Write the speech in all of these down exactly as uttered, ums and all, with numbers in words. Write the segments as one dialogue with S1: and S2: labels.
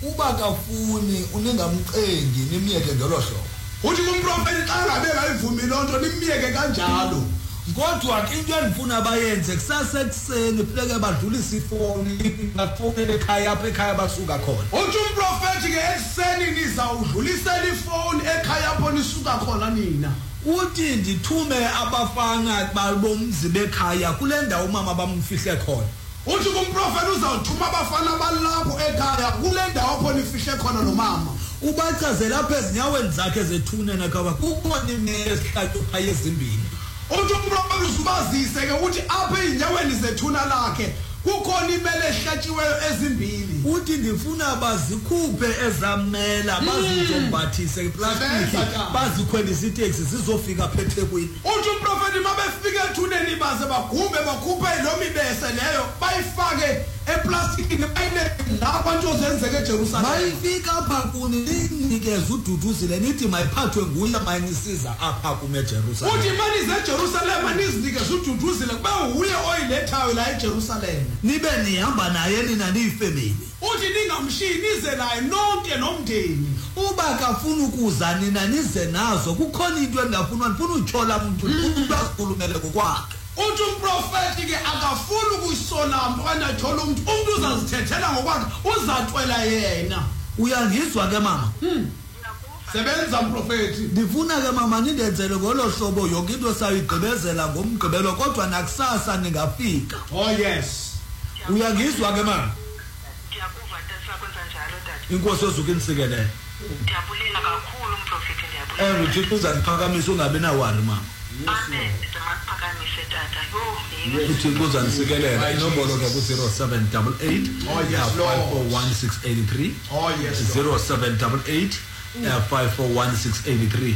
S1: uba kafuni uningamcengi nimiyeke ngelo hlobo
S2: uthi kumprofeti xa ngabe ngayivumi lonto nimiyeke kanjalo
S1: kodwa ke into endifuna bayenze kusasa ekuseni funeke badlulise ifoni bafonele ekhaya apha ekhaya basuka khona
S2: uthi umprofeti ke ekuseni nizawudlulisela ifoni ekhaya apho nisuka khona nina
S1: uthi ndithume abafana babomzi bekhaya kule ndawo umama bamfihle khona
S2: uthi kumprofeti uzawuthuma abafana balapho ekhaya kule ndawo apho nifihle khona nomama
S1: ubachazela apha ezinyaweni zakhe zethunene kaba kukhona imesihlathi phaya ezimbini
S2: uthi umprofeti uzubazise ke uthi apha ezinyaweni zethuna lakhe kukhona imele ehlatshiweyo ezimbili
S1: uthi ndifuna bazikhuphe ezamela bazizombathise iplastic bazikhwelisa itaxi zizofika phethekwini
S2: uthi umprofeti mabefika ethuneni baze bagumbe bakhuphe lo mibese leyo bayifake eplastikini bayine lapha nje ozenzeke eJerusalem
S1: bayifika apha kuni ninikeze ududuzile nithi mayiphathwe nguye mayinisiza apha kume eJerusalem
S2: uthi manize eJerusalem nizinikeze ududuzile kube uye oyilethayo la eJerusalem
S1: nibe nihamba naye nina niyifemeli
S2: uthi ningamshiyi nize naye nonke nomndeni
S1: uba kafuna ukuza nina nize nazo kukhona into engafunwa ndifuna utshola umuntu ubakhulumele ngokwakhe
S2: uthi umprofeti ke akafuni ukuyisola umuntu anathola umuntu umuntu uzazithethela ngokwakhe uzatwela yena
S1: uyangizwa ke mama
S2: hmm sebenza umprofeti
S1: ndifuna ke mama nindenzele ngolo hlobo yonke into sayigqibezela ngomgqibelo kodwa nakusasa ningafika
S2: oh yes
S1: uyangizwa ke mama
S3: ndiyakuva tasa kwenza njalo tata
S1: inkosi ozukinsikelele
S3: ndiyabulela kakhulu umprofeti ndiyabulela
S1: eh uthi uzaniphakamisa ungabe na worry mama
S3: amen ndimaphakamisa tata yo
S1: uthi uzanisikelele inombolo ke ku zero seven eight eight
S2: oh yes
S1: five four one six eight three
S2: oh yes
S1: zero seven eight eight five four one six eight three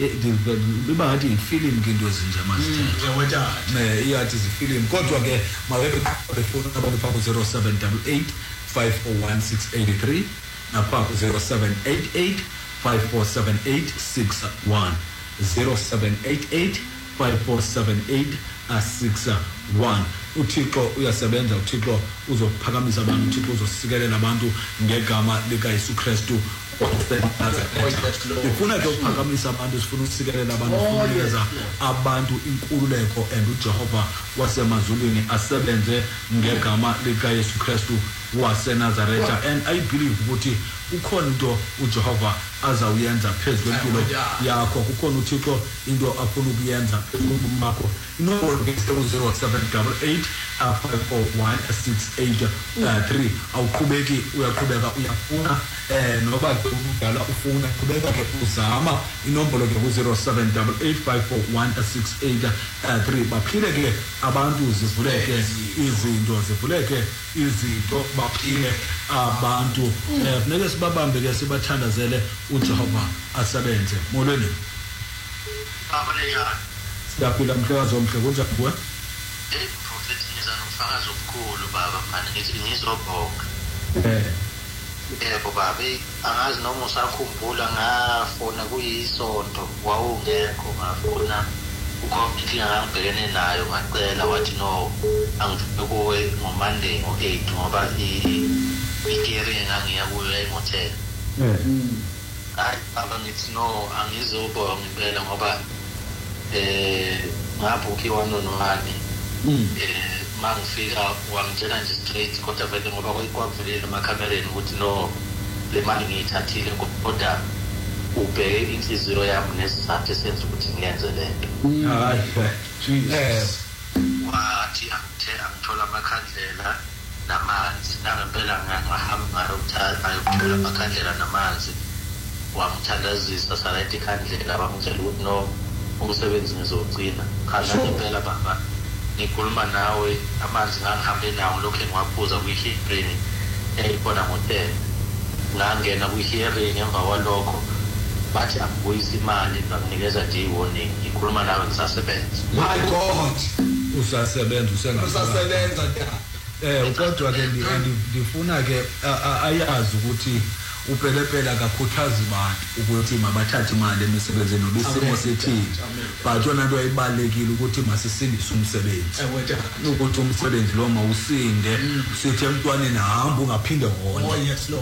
S1: liba ngathi ifilm ke into ezinje manje
S2: yewetha
S1: ne iyathi izifilm kodwa ke mawebe befuna abantu pha ku zero seven eight eight five four one six eight three napha ku zero seven eight eight five four seven eight six one zero seven eight eight five four seven eight six one uThixo uyasebenza uThixo uzophakamisa abantu uThixo uzosikelela abantu ngegama lika Yesu Kristu ifuna ke ukuphakamisa abantu sifuna usikelela abantu ukunikeza abantu inkululeko and uJehova wasemazulwini asebenze ngegama lika Yesu Kristu waseNazaretha and I believe ukuthi ukhona into uJehova azawuyenza phezulu kwempilo yakho kukhona uThixo into afuna ukuyenza phezulu makho inombolo ke zero seven eight eight five four one six eight three awuqhubeki uyaqhubeka uyafuna eh noba udala ufuna qhubeka ke uzama inombolo ke ku zero seven eight eight five four one six eight three baphile ke abantu zivuleke izinto zivuleke izinto baphile abantu eh funeka sibabambe ke sibathandazele uJehova asebenze molweni
S4: abaleka
S1: siyaphila mhlekazi omhle kunjani kuwe
S4: eh prophet nizanofakazi omkhulu baba manje ngithi ngizobonga
S1: eh
S4: yebo babe angazi noma usakhumbula ngafona kuyisonto wawungekho ngafona ukhomphila ngangibhekene nayo ngacela wathi no angifike kuwe ngoMonday ngo eight ngoba ikere ngangiya kuyo emotel
S1: eh
S4: hayi baba ngithi no angizobonga impela ngoba eh ngabhukiwa nonowani eh mangifika wangitshela nje straight kodwa vele ngoba kwakuvelile emakhamereni ukuthi no le mali ngiyithathile kodwa ubheke inhliziyo yami nesizathu esenza ukuthi ngiyenze lento
S1: hayi eh
S4: wathi angithe angithola amakhandlela namanzi nangempela ngahamba ngayothatha ayothola amakhandlela namanzi wamthandazisa salayithi ikhandlela bangitshela ukuthi no umsebenzi ngizogcina khala impela baba nikhuluma nawe amanzi ngangihambe nawo lokho ngiwaphuza kwi-hearing eyibona ngo-ten ngangena kwi-hearing emva kwalokho bathi angibuyisa imali banginikeza nje i-warning ngikhuluma nawe ngisasebenza
S2: my god
S1: usasebenza
S2: usasebenza
S1: eh kodwa ke ndifuna ke ayazi ukuthi upelepela akakhuthaza abantu ukuthi mabathathe imali emisebenzini obisimo sethini but yona into ayibalekile ukuthi masisindise umsebenzi ukuthi umsebenzi lo mawusinde sithi emntwaneni hamba ungaphinde wona